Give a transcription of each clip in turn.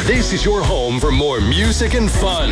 This is your home for more music and fun.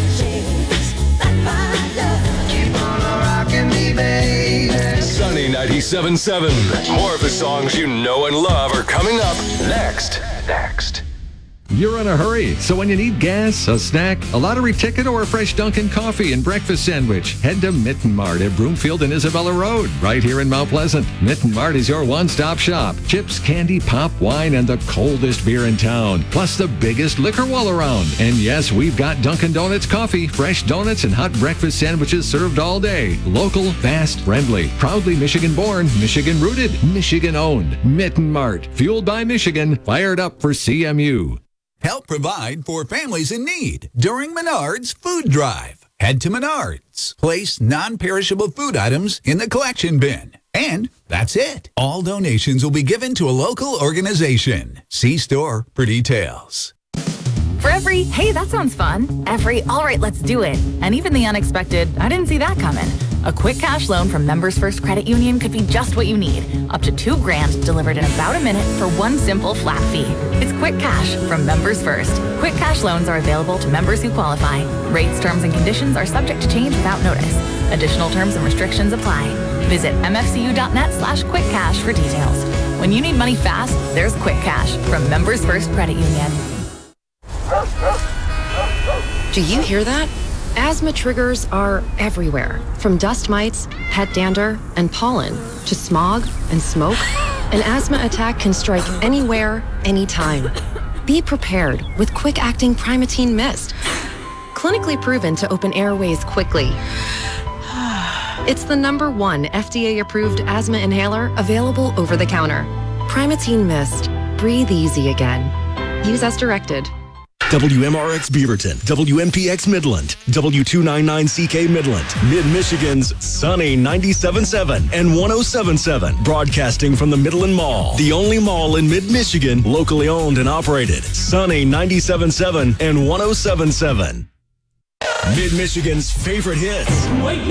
Sunny 97.7. More of the songs you know and love are coming up next. You're in a hurry, so when you need gas, a snack, a lottery ticket, or a fresh Dunkin' coffee and breakfast sandwich, head to Mitten Mart at Broomfield and Isabella Road, right here in Mount Pleasant. Mitten Mart is your one-stop shop. Chips, candy, pop, wine, and the coldest beer in town, plus the biggest liquor wall around. And yes, we've got Dunkin' Donuts coffee, fresh donuts, and hot breakfast sandwiches served all day. Local, fast, friendly. Proudly Michigan-born, Michigan-rooted, Michigan-owned. Mitten Mart, fueled by Michigan, fired up for CMU. Help provide for families in need during Menards Food Drive. Head to Menards. Place non-perishable food items in the collection bin. And that's it. All donations will be given to a local organization. See store for details. For every, hey, that sounds fun, every, all right, let's do it, and even the unexpected, I didn't see that coming. A quick cash loan from Members First Credit Union could be just what you need. Up to $2,000 delivered in about a minute for one simple flat fee. It's quick cash from Members First. Quick cash loans are available to members who qualify. Rates, terms, and conditions are subject to change without notice. Additional terms and restrictions apply. Visit mfcu.net/quickcash for details. When you need money fast, there's quick cash from Members First Credit Union. Do you hear that? Asthma triggers are everywhere, from dust mites, pet dander, and pollen, to smog and smoke. An asthma attack can strike anywhere, anytime. Be prepared with quick-acting Primatene Mist. Clinically proven to open airways quickly. It's the #1 FDA-approved asthma inhaler available over the counter. Primatene Mist. Breathe easy again. Use as directed. WMRX Beaverton, WMPX Midland, W299CK Midland, Mid-Michigan's Sunny 97.7 and 107.7, broadcasting from the Midland Mall, the only mall in Mid-Michigan, locally owned and operated. Sunny 97.7 and 107.7. Mid-Michigan's favorite hits.